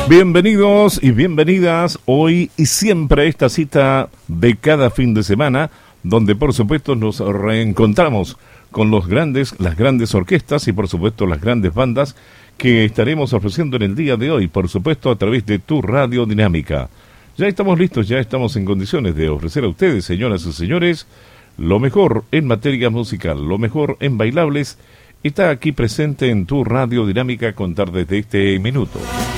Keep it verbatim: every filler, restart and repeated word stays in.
Bienvenidos y bienvenidas hoy y siempre a esta cita de cada fin de semana, donde por supuesto nos reencontramos con los grandes, las grandes orquestas y por supuesto las grandes bandas que estaremos ofreciendo en el día de hoy, por supuesto a través de tu Radio Dinámica. Ya estamos listos, ya estamos en condiciones de ofrecer a ustedes, señoras y señores, lo mejor en materia musical, lo mejor en bailables, está aquí presente en tu Radio Dinámica a contar desde este minuto.